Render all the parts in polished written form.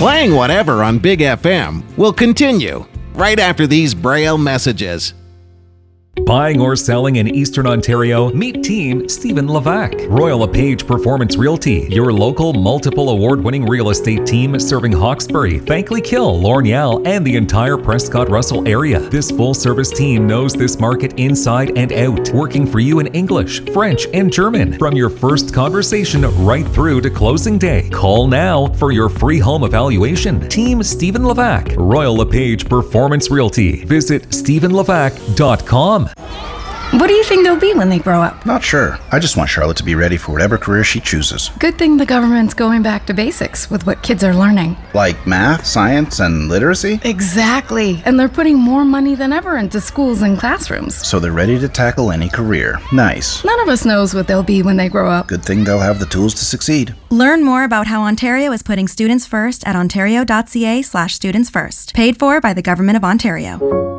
Playing Whatever on Big FM will continue right after these Braille messages. Buying or selling in Eastern Ontario? Meet Team Stephen Levac. Royal LePage Performance Realty, your local multiple award-winning real estate team serving Hawkesbury, Thankley Kill, Lorneal, and the entire Prescott Russell area. This full-service team knows this market inside and out, working for you in English, French, and German from your first conversation right through to closing day. Call now for your free home evaluation. Team Stephen Levac, Royal LePage Performance Realty. Visit stephenlevac.com. What do you think they'll be when they grow up? Not sure. I just want Charlotte to be ready for whatever career she chooses. Good thing the government's going back to basics with what kids are learning. Like math, science, and literacy? Exactly. And they're putting more money than ever into schools and classrooms. So they're ready to tackle any career. Nice. None of us knows what they'll be when they grow up. Good thing they'll have the tools to succeed. Learn more about how Ontario is putting students first at ontario.ca/studentsfirst. Paid for by the Government of Ontario.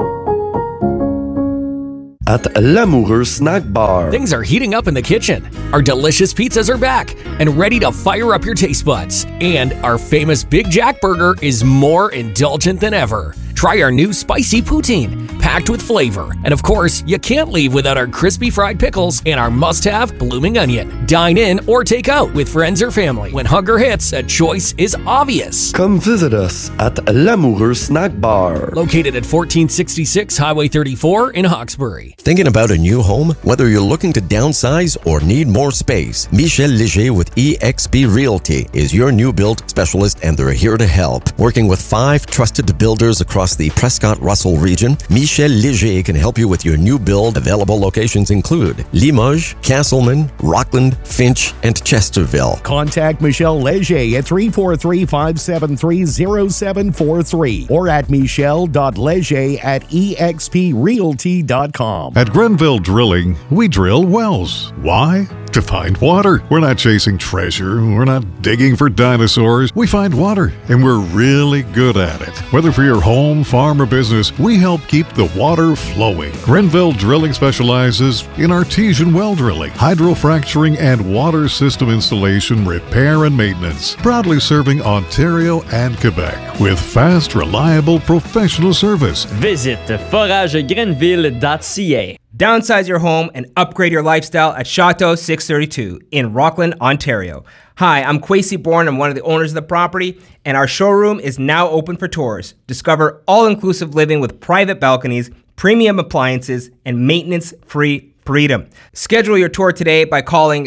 At L'Amoureux Snack Bar. Things are heating up in the kitchen. Our delicious pizzas are back and ready to fire up your taste buds. And our famous Big Jack Burger is more indulgent than ever. Try our new spicy poutine, packed with flavor. And of course, you can't leave without our crispy fried pickles and our must-have blooming onion. Dine in or take out with friends or family. When hunger hits, a choice is obvious. Come visit us at L'Amoureux Snack Bar. Located at 1466 Highway 34 in Hawkesbury. Thinking about a new home? Whether you're looking to downsize or need more space, Michel Léger with eXp Realty is your new build specialist, and they're here to help. Working with 5 trusted builders across the Prescott-Russell region, Michel Léger can help you with your new build. Available locations include Limoges, Castleman, Rockland, Finch, and Chesterville. Contact Michel Léger at 343-573-0743 or at michel.leger@exprealty.com. At Grenville Drilling, we drill wells. Why? To find water. We're not chasing treasure. We're not digging for dinosaurs. We find water, and we're really good at it. Whether for your home, farm, or business, we help keep the water flowing. Grenville Drilling specializes in artesian well drilling, hydrofracturing, and water system installation, repair, and maintenance. Proudly serving Ontario and Quebec with fast, reliable, professional service. Visit foragegrenville.ca. Downsize your home and upgrade your lifestyle at Chateau 632 in Rockland, Ontario. Hi, I'm Kwesi Bourne. I'm one of the owners of the property, and our showroom is now open for tours. Discover all-inclusive living with private balconies, premium appliances, and maintenance-free freedom. Schedule your tour today by calling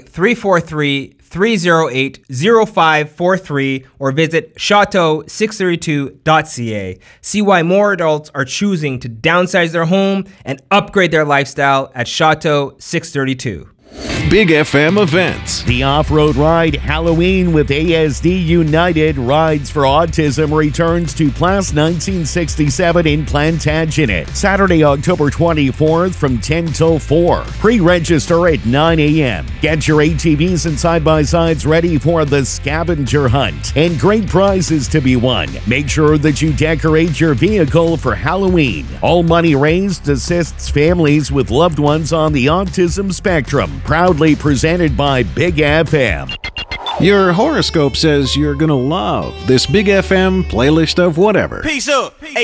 343-308-0543 or visit chateau632.ca. See why more adults are choosing to downsize their home and upgrade their lifestyle at Chateau 632. Big FM events. The off-road ride Halloween with ASD United Rides for Autism returns to Place 1967 in Plantagenet, Saturday, October 24th from 10 till 4. Pre-register at 9 a.m. Get your ATVs and side-by-sides ready for the scavenger hunt and great prizes to be won. Make sure that you decorate your vehicle for Halloween. All money raised assists families with loved ones on the autism spectrum. Proudly presented by Big FM. Your horoscope says you're gonna love this Big FM playlist of whatever. Peace up.